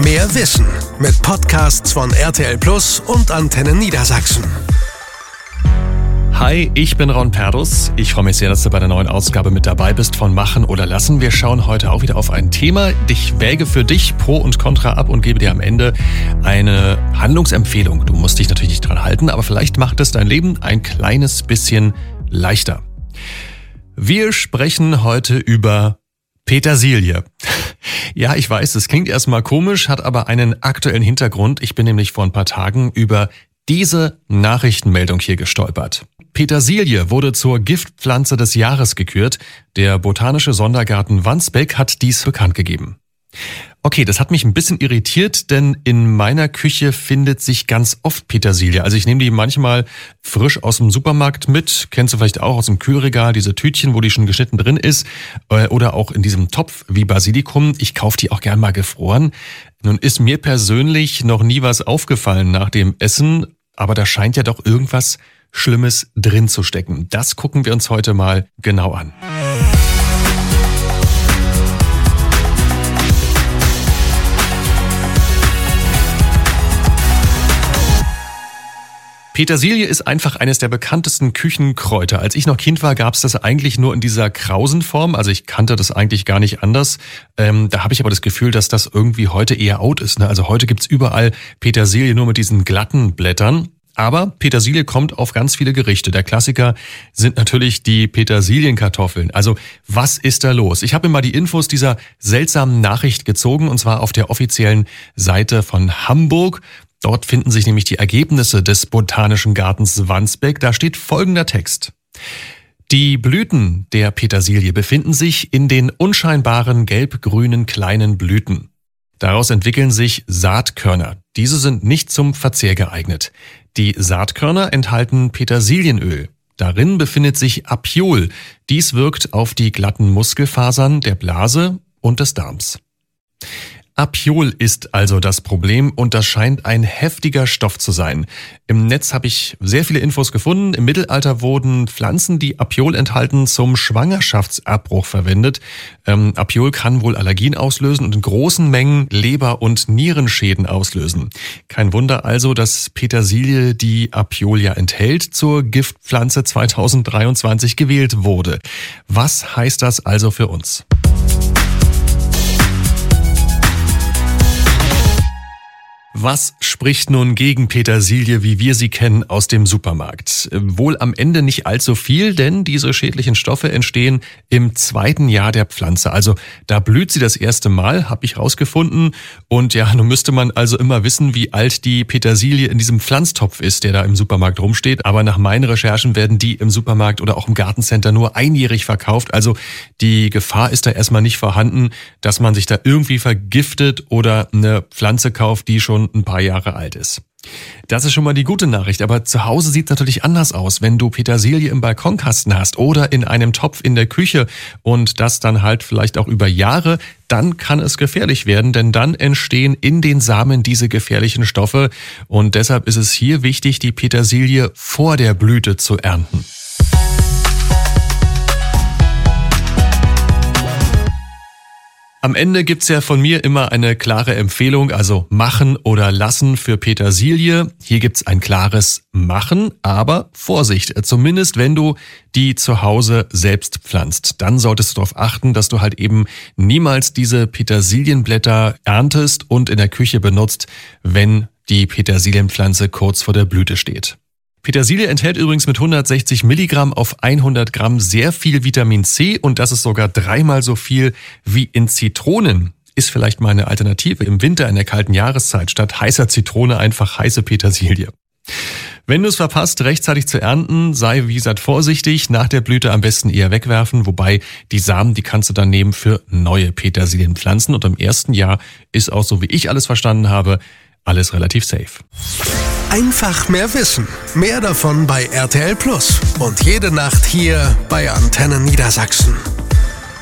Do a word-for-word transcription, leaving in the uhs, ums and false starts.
mehr Wissen mit Podcasts von R T L Plus und Antenne Niedersachsen. Hi, ich bin Ron Perdus. Ich freue mich sehr, dass du bei der neuen Ausgabe mit dabei bist von Machen oder Lassen. Wir schauen heute auch wieder auf ein Thema. Ich wäge für dich Pro und Contra ab und gebe dir am Ende eine Handlungsempfehlung. Du musst dich natürlich nicht dran halten, aber vielleicht macht es dein Leben ein kleines bisschen leichter. Wir sprechen heute über Petersilie. Ja, ich weiß, es klingt erstmal komisch, hat aber einen aktuellen Hintergrund. Ich bin nämlich vor ein paar Tagen über diese Nachrichtenmeldung hier gestolpert. Petersilie wurde zur Giftpflanze des Jahres gekürt. Der Botanische Sondergarten Wandsbek hat dies bekannt gegeben. Okay, das hat mich ein bisschen irritiert, denn in meiner Küche findet sich ganz oft Petersilie. Also ich nehme die manchmal frisch aus dem Supermarkt mit. Kennst du vielleicht auch aus dem Kühlregal, diese Tütchen, wo die schon geschnitten drin ist. Oder auch in diesem Topf wie Basilikum. Ich kaufe die auch gern mal gefroren. Nun ist mir persönlich noch nie was aufgefallen nach dem Essen, aber da scheint ja doch irgendwas Schlimmes drin zu stecken. Das gucken wir uns heute mal genau an. Petersilie ist einfach eines der bekanntesten Küchenkräuter. Als ich noch Kind war, gab es das eigentlich nur in dieser krausen Form. Also ich kannte das eigentlich gar nicht anders. Ähm, da habe ich aber das Gefühl, dass das irgendwie heute eher out ist. Ne? Also heute gibt's überall Petersilie nur mit diesen glatten Blättern. Aber Petersilie kommt auf ganz viele Gerichte. Der Klassiker sind natürlich die Petersilienkartoffeln. Also was ist da los? Ich habe mir mal die Infos dieser seltsamen Nachricht gezogen, und zwar auf der offiziellen Seite von Hamburg. Dort finden sich nämlich die Ergebnisse des Botanischen Gartens Wandsbek. Da steht folgender Text. Die Blüten der Petersilie befinden sich in den unscheinbaren gelb-grünen kleinen Blüten. Daraus entwickeln sich Saatkörner. Diese sind nicht zum Verzehr geeignet. Die Saatkörner enthalten Petersilienöl. Darin befindet sich Apiol. Dies wirkt auf die glatten Muskelfasern der Blase und des Darms. Apiol ist also das Problem und das scheint ein heftiger Stoff zu sein. Im Netz habe ich sehr viele Infos gefunden. Im Mittelalter wurden Pflanzen, die Apiol enthalten, zum Schwangerschaftsabbruch verwendet. Ähm, Apiol kann wohl Allergien auslösen und in großen Mengen Leber- und Nierenschäden auslösen. Kein Wunder also, dass Petersilie, die Apiol ja enthält, zur Giftpflanze zweitausenddreiundzwanzig gewählt wurde. Was heißt das also für uns? Was spricht nun gegen Petersilie, wie wir sie kennen, aus dem Supermarkt? Wohl am Ende nicht allzu viel, denn diese schädlichen Stoffe entstehen im zweiten Jahr der Pflanze. Also da blüht sie das erste Mal, habe ich rausgefunden. Und ja, nun müsste man also immer wissen, wie alt die Petersilie in diesem Pflanztopf ist, der da im Supermarkt rumsteht. Aber nach meinen Recherchen werden die im Supermarkt oder auch im Gartencenter nur einjährig verkauft. Also die Gefahr ist da erstmal nicht vorhanden, dass man sich da irgendwie vergiftet oder eine Pflanze kauft, die schon ein paar Jahre alt ist. Das ist schon mal die gute Nachricht, aber zu Hause sieht es natürlich anders aus, wenn du Petersilie im Balkonkasten hast oder in einem Topf in der Küche und das dann halt vielleicht auch über Jahre, dann kann es gefährlich werden, denn dann entstehen in den Samen diese gefährlichen Stoffe und deshalb ist es hier wichtig, die Petersilie vor der Blüte zu ernten. Am Ende gibt's ja von mir immer eine klare Empfehlung, also machen oder lassen für Petersilie. Hier gibt's ein klares Machen, aber Vorsicht, zumindest wenn du die zu Hause selbst pflanzt. Dann solltest du darauf achten, dass du halt eben niemals diese Petersilienblätter erntest und in der Küche benutzt, wenn die Petersilienpflanze kurz vor der Blüte steht. Petersilie enthält übrigens mit hundertsechzig Milligramm auf hundert Gramm sehr viel Vitamin C und das ist sogar dreimal so viel wie in Zitronen. Ist vielleicht mal eine Alternative im Winter in der kalten Jahreszeit. Statt heißer Zitrone einfach heiße Petersilie. Wenn du es verpasst, rechtzeitig zu ernten, sei wie gesagt vorsichtig. Nach der Blüte am besten eher wegwerfen, wobei die Samen, die kannst du dann nehmen für neue Petersilienpflanzen. Und im ersten Jahr ist auch, so wie ich alles verstanden habe, alles relativ safe. Einfach mehr Wissen. Mehr davon bei R T L Plus. Und jede Nacht hier bei Antenne Niedersachsen.